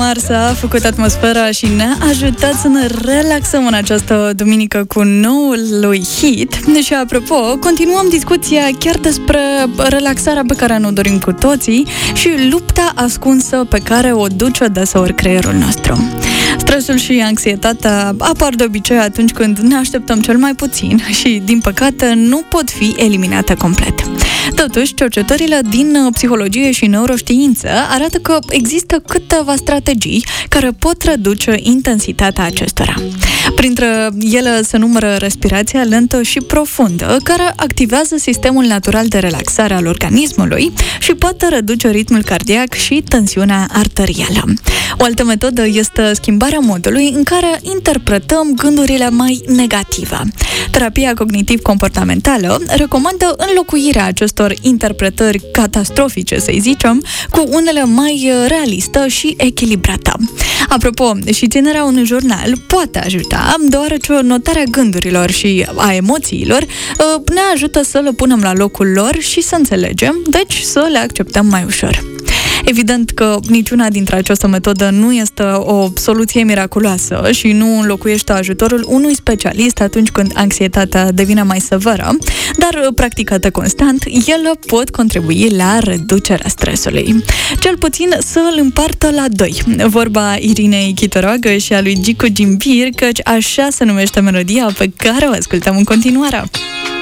Mars a făcut atmosfera și ne-a ajutat să ne relaxăm în această duminică cu noul lui hit. Și apropo, continuăm discuția chiar despre relaxarea pe care ne-o dorim cu toții și lupta ascunsă pe care o duce deseori creierul nostru. Stresul și anxietatea apar de obicei atunci când ne așteptăm cel mai puțin și, din păcate, nu pot fi eliminate complet. Totuși, cercetările din psihologie și neuroștiință arată că există câteva strategii care pot reduce intensitatea acestora. Printre ele se numără respirația lentă și profundă, care activează sistemul natural de relaxare al organismului și poate reduce ritmul cardiac și tensiunea arterială. O altă metodă este schimbarea modului în care interpretăm gândurile mai negative. Terapia cognitiv-comportamentală recomandă înlocuirea acestor interpretări catastrofice, să zicem, cu unele mai realistă și echilibrată. Apropo, și ținerea unui jurnal poate ajuta, deoarece notarea gândurilor și a emoțiilor ne ajută să le punem la locul lor și să înțelegem, deci să le acceptăm mai ușor. Evident că niciuna dintre această metodă nu este o soluție miraculoasă și nu înlocuiește ajutorul unui specialist atunci când anxietatea devine mai severă, dar practicate constant, ele pot contribui la reducerea stresului. Cel puțin să îl împartă la 2. Vorba Irinei Chitoroagă și a lui Gicu Gimbir, căci așa se numește melodia pe care o ascultăm în continuare.